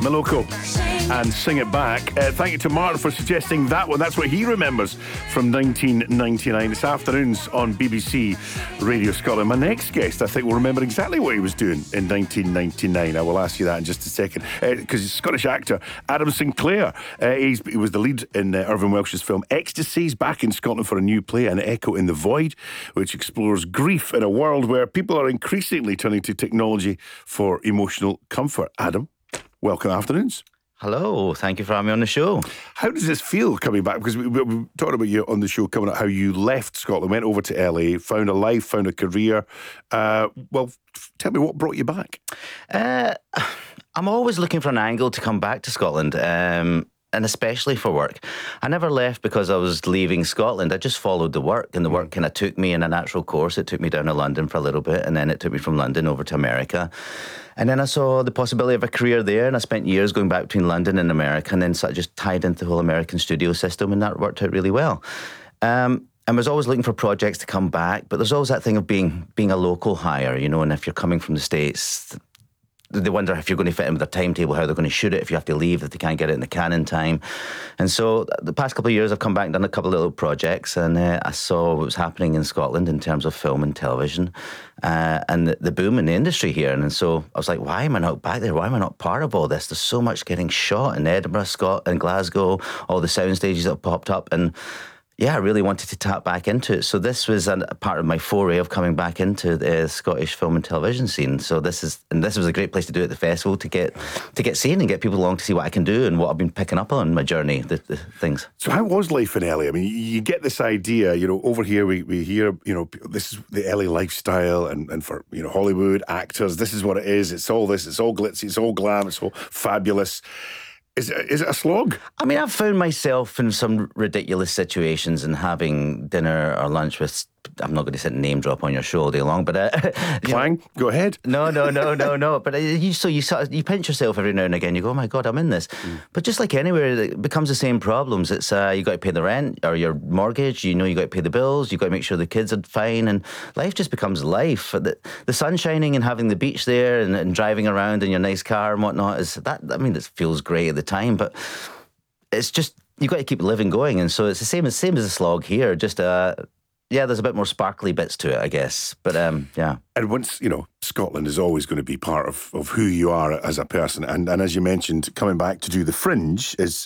Moloko and Sing It Back. Thank you to Martin for suggesting that one. That's what he remembers from 1999. This afternoon's on BBC Radio Scotland. My next guest, I think, will remember exactly what he was doing in 1999. I will ask you that in just a second. Because he's a Scottish actor, Adam Sinclair. He was the lead in Irvine Welsh's film Ecstasy. He's back in Scotland for a new play, An Echo in the Void, which explores grief in a world where people are increasingly turning to technology for emotional comfort. Adam, welcome afternoons. Hello, thank you for having me on the show. How does this feel coming back? Because we talked about you on the show coming up, how you left Scotland, went over to LA, found a life, found a career. Well, tell me what brought you back. I'm always looking for an angle to come back to Scotland, and especially for work. I never left because I was leaving Scotland. I just followed the work, and the work kind of took me in a natural course. It took me down to London for a little bit, and then it took me from London over to America. And then I saw the possibility of a career there, and I spent years going back between London and America, and then sort of just tied into the whole American studio system, and that worked out really well. And I was always looking for projects to come back, but there's always that thing of being a local hire, you know, and if you're coming from the States, they wonder if you're going to fit in with their timetable, how they're going to shoot it, if you have to leave, if they can't get it in the can in time. And so the past couple of years, I've come back and done a couple of little projects, and I saw what was happening in Scotland in terms of film and television, and the boom in the industry here. And so I was like, why am I not back there? Why am I not part of all this? There's so much getting shot in Edinburgh, and Glasgow, all the sound stages that have popped up, and yeah, I really wanted to tap back into it. So this was a part of my foray of coming back into the Scottish film and television scene. So this was a great place to do it at the festival, to get seen and get people along to see what I can do and what I've been picking up on my journey, the things. So how was life in LA? I mean, you get this idea, you know, over here we hear, you know, this is the LA lifestyle, and for, you know, Hollywood actors, this is what it is. It's all this, it's all glitzy, it's all glam, it's all fabulous. Is it a slog? I mean, I've found myself in some ridiculous situations and having dinner or lunch with, I'm not going to sit and name drop on your show all day long, but... Clang, go ahead. No. But you pinch yourself every now and again. You go, oh my God, I'm in this. But just like anywhere, it becomes the same problems. It's you got to pay the rent or your mortgage. You know, you got to pay the bills. You got to make sure the kids are fine. And life just becomes life. The sun shining and having the beach there and driving around in your nice car and whatnot, it feels great at the time, but it's just, you got to keep living going. And so it's the same as a slog here, just yeah, there's a bit more sparkly bits to it, I guess. But yeah. And once, you know, Scotland is always going to be part of who you are as a person. And as you mentioned, coming back to do The Fringe is